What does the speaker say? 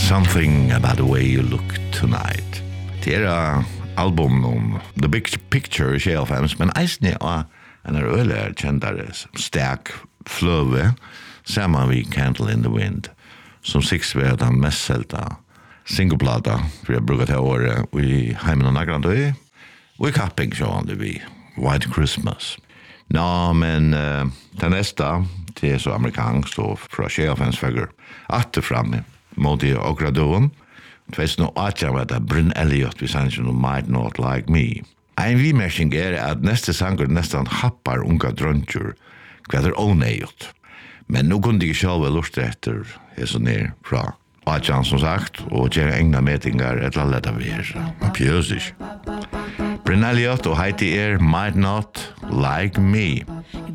Something about the way you look tonight. Det album om The Big Picture i Kjellfems, men eisne av en øyler kjentare stek fløve sammen vi Candle in the Wind, som sikkert var den mest selta singleplata, for jeg bruker til året i heimen og nagrandøy, og i kapping sånn det vi White Christmas. Nå, men den neste, det så amerikansk og fra Kjellfems fagger, atter framme, mot i Okradøen, 2008 var det Bryn Elliot vi sang som Might Not Like Me. En vimersing at neste sanger nesten happar unga drøntjur hva åneiot. Men nå kunne de ikke selv lurt etter så ned fra Ajan som sagt og gjøre egna metingar et eller annet av her. Pjøsig. Bryn Elliot og Heidi Might Not Like Me.